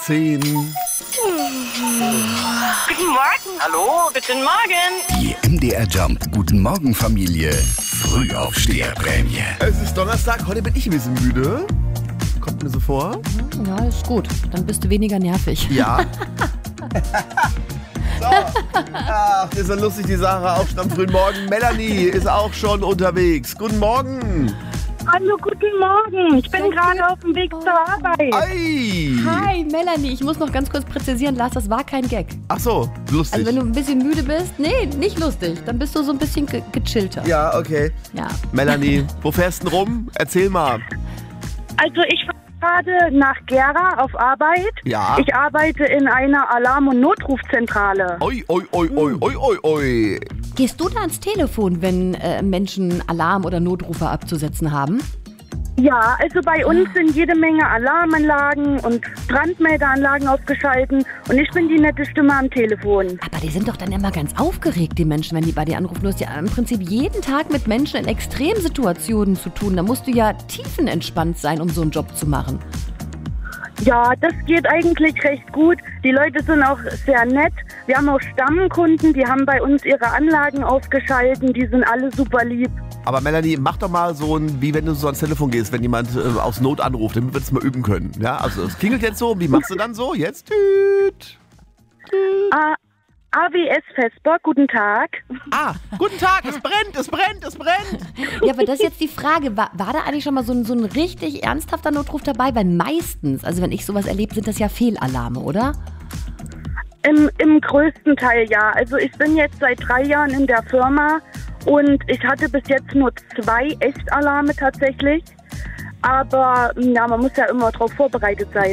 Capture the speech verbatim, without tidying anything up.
zehn. Guten Morgen. Hallo, guten Morgen. Die M D R Jump Guten Morgen Familie Frühaufsteherprämie. Es ist Donnerstag, heute bin ich ein bisschen müde. Kommt mir so vor. Ja, ist gut. Dann bist du weniger nervig. Ja. So. Ach, ist ja lustig, die Sarah auch schon am frühen Morgen. Melanie ist auch schon unterwegs. Guten Morgen. Hallo, guten Morgen. Ich bin gerade auf dem Weg zur Arbeit. Ei. Hi, Melanie. Ich muss noch ganz kurz präzisieren, Lars, das war kein Gag. Ach so, lustig. Also wenn du ein bisschen müde bist, nee, nicht lustig. Dann bist du so ein bisschen ge- gechillter. Ja, okay. Ja. Melanie, wo fährst du denn rum? Erzähl mal. Also ich fahre gerade nach Gera auf Arbeit. Ja. Ich arbeite in einer Alarm- und Notrufzentrale. Oi, oi, oi, oi, oi, oi, oi. Gehst du da ans Telefon, wenn äh, Menschen Alarm- oder Notrufe abzusetzen haben? Ja, also bei uns sind jede Menge Alarmanlagen und Brandmeldeanlagen aufgeschalten und ich bin die nette Stimme am Telefon. Aber die sind doch dann immer ganz aufgeregt, die Menschen, wenn die bei dir anrufen. Du hast ja im Prinzip jeden Tag mit Menschen in Extremsituationen zu tun. Da musst du ja tiefenentspannt sein, um so einen Job zu machen. Ja, das geht eigentlich recht gut. Die Leute sind auch sehr nett. Wir haben auch Stammkunden, die haben bei uns ihre Anlagen aufgeschalten. Die sind alle super lieb. Aber Melanie, mach doch mal so ein, wie wenn du so ans Telefon gehst, wenn jemand äh, aus Not anruft, damit wir das mal üben können. Ja, also es klingelt jetzt so, wie machst du dann so? Jetzt? Tüt. Ah, A W S Vesper, guten Tag. Ah, guten Tag, es brennt, es brennt, es brennt. Ja, aber das ist jetzt die Frage, war, war da eigentlich schon mal so ein, so ein richtig ernsthafter Notruf dabei? Weil meistens, also wenn ich sowas erlebe, sind das ja Fehlalarme, oder? Im, Im größten Teil ja. Also ich bin jetzt seit drei Jahren in der Firma und ich hatte bis jetzt nur zwei Echtalarme tatsächlich. Aber ja, man muss ja immer darauf vorbereitet sein.